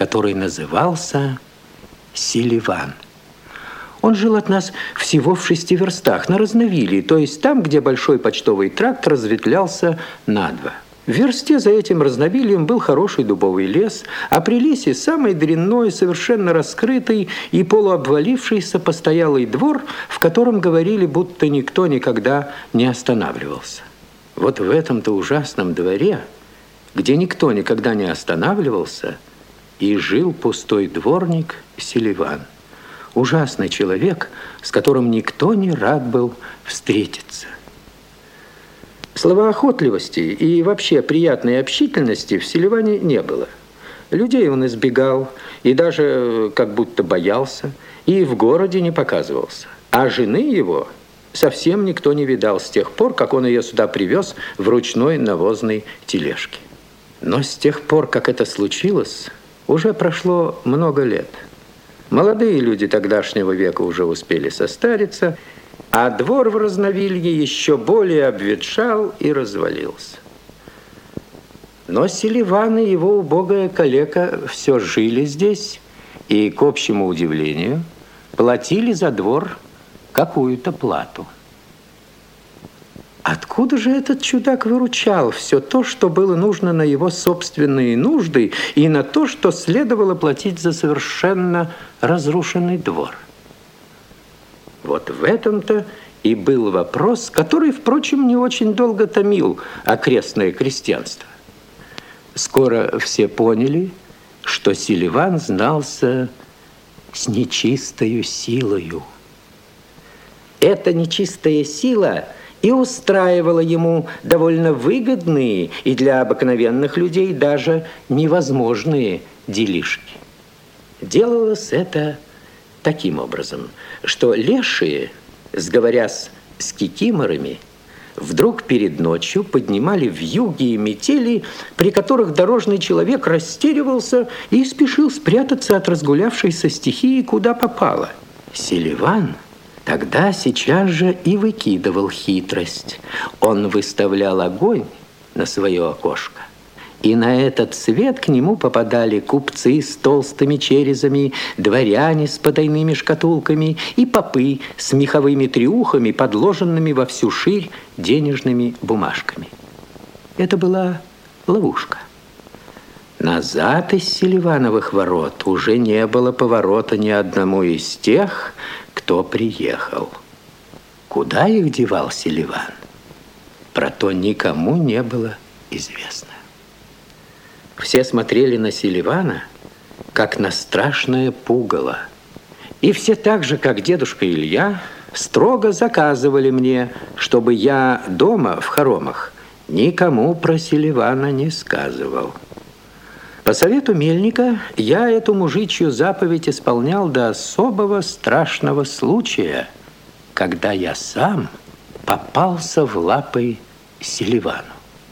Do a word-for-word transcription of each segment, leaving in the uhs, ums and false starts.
который назывался Селиван. Он жил от нас всего в шести верстах, на Разновилии, то есть там, где большой почтовый тракт разветвлялся надво. В версте за этим Разновилием был хороший дубовый лес, а при лесе самый дрянной, совершенно раскрытый и полуобвалившийся постоялый двор, в котором говорили, будто никто никогда не останавливался. Вот в этом-то ужасном дворе, где никто никогда не останавливался, и жил пустой дворник Селиван. Ужасный человек, с которым никто не рад был встретиться. Словоохотливости и вообще приятной общительности в Селиване не было. Людей он избегал и даже как будто боялся, и в городе не показывался. А жены его совсем никто не видал с тех пор, как он ее сюда привез в ручной навозной тележке. Но с тех пор, как это случилось, уже прошло много лет. Молодые люди тогдашнего века уже успели состариться, а двор в Разновилье еще более обветшал и развалился. Но Селиван и его убогая калека все жили здесь и, к общему удивлению, платили за двор какую-то плату. Откуда же этот чудак выручал все то, что было нужно на его собственные нужды и на то, что следовало платить за совершенно разрушенный двор? Вот в этом-то и был вопрос, который, впрочем, не очень долго томил окрестное крестьянство. Скоро все поняли, что Селиван знался с нечистою силою. Эта нечистая сила и устраивала ему довольно выгодные и для обыкновенных людей даже невозможные делишки. Делалось это таким образом, что лешие, сговорясь с кикиморами, вдруг перед ночью поднимали вьюги и метели, при которых дорожный человек растеривался и спешил спрятаться от разгулявшейся стихии куда попало. Селиван тогда сейчас же и выкидывал хитрость. Он выставлял огонь на свое окошко, и на этот свет к нему попадали купцы с толстыми черезами, дворяне с потайными шкатулками и попы с меховыми трюхами, подложенными во всю ширь денежными бумажками. Это была ловушка. Назад из Селивановых ворот уже не было поворота ни одному из тех, кто приехал. Куда их девал Селиван? Про то никому не было известно. Все смотрели на Селивана, как на страшное пугало. И все так же, как дедушка Илья, строго заказывали мне, чтобы я дома в хоромах никому про Селивана не сказывал. По совету мельника я эту мужичью заповедь исполнял до особого страшного случая, когда я сам попался в лапы Селивану.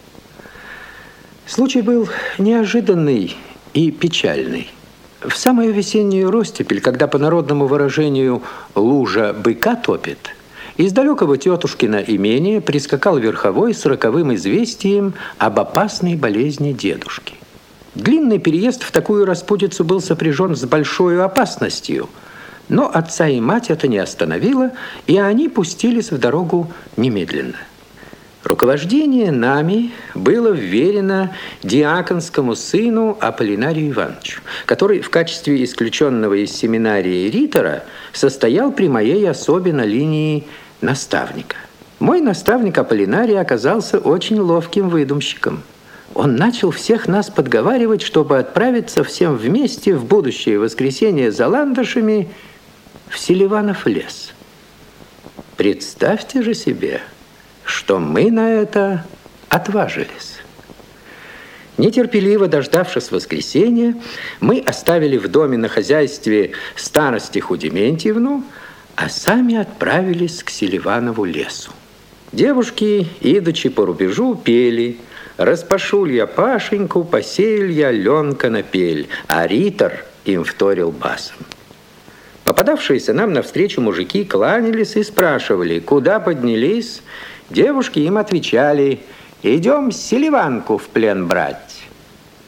Случай был неожиданный и печальный. В самую весеннюю ростепель, когда по народному выражению лужа быка топит, из далекого тетушкина имения прискакал верховой с роковым известием об опасной болезни дедушки. Длинный переезд в такую распутицу был сопряжен с большой опасностью, но отца и мать это не остановило, и они пустились в дорогу немедленно. Руковождение нами было вверено диаконскому сыну Аполлинарию Ивановичу, который в качестве исключенного из семинарии ритора состоял при моей особе на линии наставника. Мой наставник Аполлинарий оказался очень ловким выдумщиком. Он начал всех нас подговаривать, чтобы отправиться всем вместе в будущее воскресенье за ландышами в Селиванов лес. Представьте же себе, что мы на это отважились. Нетерпеливо дождавшись воскресенья, мы оставили в доме на хозяйстве старостиху Дементьевну, а сами отправились к Селиванову лесу. Девушки, идучи по рубежу, пели: «Распашуль я Пашеньку, посеял я Ленка на пель», а ритор им вторил басом. Попадавшиеся нам навстречу мужики кланялись и спрашивали, куда поднялись. Девушки им отвечали: «Идем Селиванку в плен брать».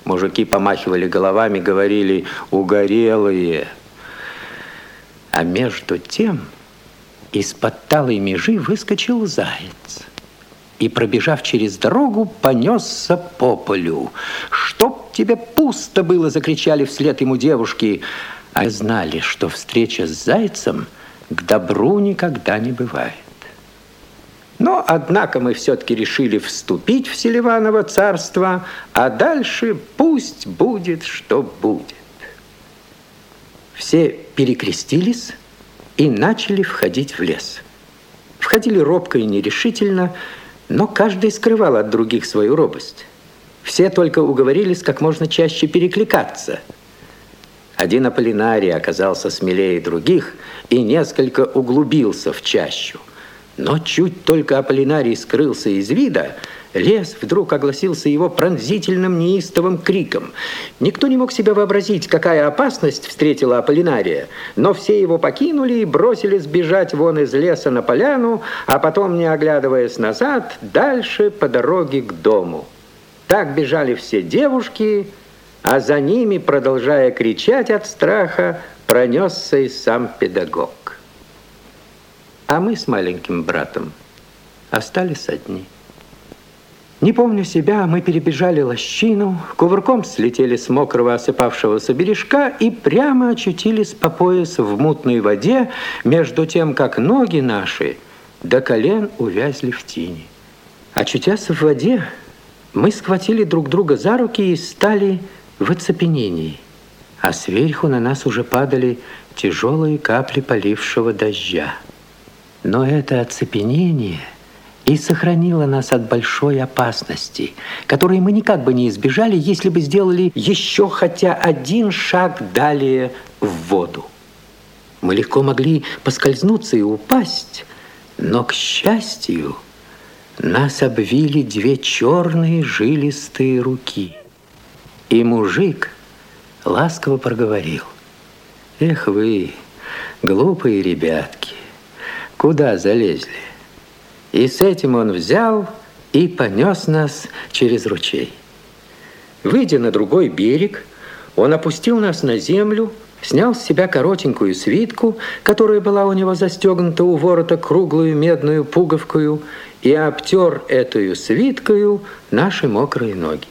Мужики помахивали головами, говорили «угорелые». А между тем из-под талой межи выскочил заяц и, пробежав через дорогу, понесся по полю. «Чтоб тебе пусто было!» – закричали вслед ему девушки. А знали, что встреча с зайцем к добру никогда не бывает. Но, однако, мы все-таки решили вступить в Селиваново царство, а дальше пусть будет, что будет. Все перекрестились и начали входить в лес. Входили робко и нерешительно, но каждый скрывал от других свою робость. Все только уговорились как можно чаще перекликаться. Один Аполлинарий оказался смелее других и несколько углубился в чащу. Но чуть только Аполлинарий скрылся из вида, лес вдруг огласился его пронзительным неистовым криком. Никто не мог себе вообразить, какая опасность встретила Аполлинария, но все его покинули и бросились бежать вон из леса на поляну, а потом, не оглядываясь назад, дальше по дороге к дому. Так бежали все девушки, а за ними, продолжая кричать от страха, пронесся и сам педагог. А мы с маленьким братом остались одни. Не помню себя, мы перебежали лощину, кувырком слетели с мокрого осыпавшегося бережка и прямо очутились по пояс в мутной воде, между тем, как ноги наши до колен увязли в тине. Очутясь в воде, мы схватили друг друга за руки и стали в оцепенении, а сверху на нас уже падали тяжелые капли полившего дождя. Но это оцепенение и сохранило нас от большой опасности, которой мы никак бы не избежали, если бы сделали еще хотя один шаг далее в воду. Мы легко могли поскользнуться и упасть, но, к счастью, нас обвили две черные жилистые руки. И мужик ласково проговорил: «Эх вы, глупые ребятки, куда залезли?» И с этим он взял и понес нас через ручей. Выйдя на другой берег, он опустил нас на землю, снял с себя коротенькую свитку, которая была у него застегнута у ворота круглую медную пуговкою, и обтер эту свиткою наши мокрые ноги.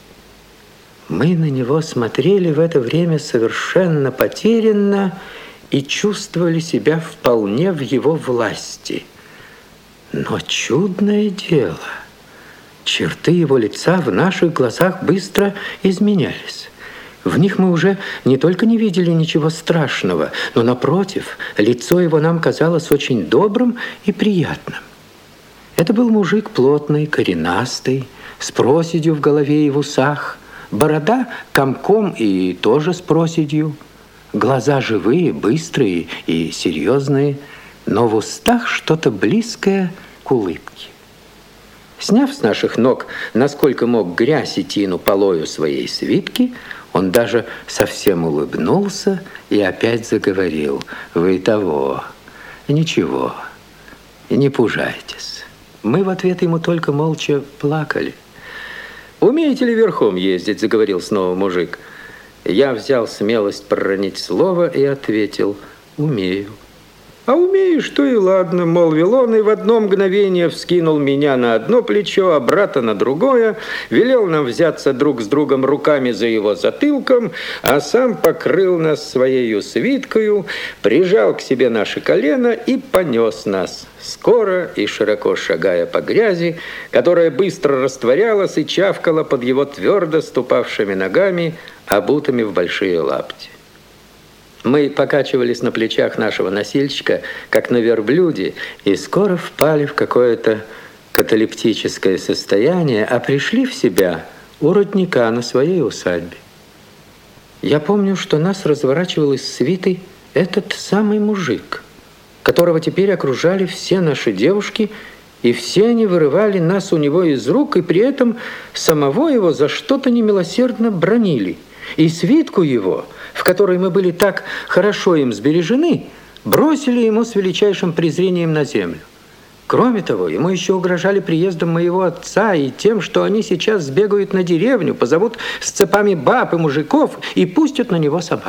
Мы на него смотрели в это время совершенно потерянно и чувствовали себя вполне в его власти. Но чудное дело, черты его лица в наших глазах быстро изменялись. В них мы уже не только не видели ничего страшного, но, напротив, лицо его нам казалось очень добрым и приятным. Это был мужик плотный, коренастый, с проседью в голове и в усах, борода комком и тоже с проседью, глаза живые, быстрые и серьезные, но в устах что-то близкое к улыбке. Сняв с наших ног, насколько мог, грязь и тину полою своей свитки, он даже совсем улыбнулся и опять заговорил: «Вы того, ничего, не пужайтесь». Мы в ответ ему только молча плакали. «Умеете ли верхом ездить?» – заговорил снова мужик. Я взял смелость проронить слово и ответил: «Умею». «А умеешь, то и ладно», — молвил он, и в одно мгновение вскинул меня на одно плечо, а брата на другое, велел нам взяться друг с другом руками за его затылком, а сам покрыл нас своею свиткою, прижал к себе наши колена и понес нас, скоро и широко шагая по грязи, которая быстро растворялась и чавкала под его твердо ступавшими ногами, обутыми в большие лапти. Мы покачивались на плечах нашего носильщика, как на верблюде, и скоро впали в какое-то каталептическое состояние, а пришли в себя у родника на своей усадьбе. Я помню, что нас разворачивал из свиты этот самый мужик, которого теперь окружали все наши девушки, и все они вырывали нас у него из рук, и при этом самого его за что-то немилосердно бранили. И свитку его, в которой мы были так хорошо им сбережены, бросили ему с величайшим презрением на землю. Кроме того, ему еще угрожали приездом моего отца и тем, что они сейчас сбегают на деревню, позовут с цепами баб и мужиков и пустят на него собак.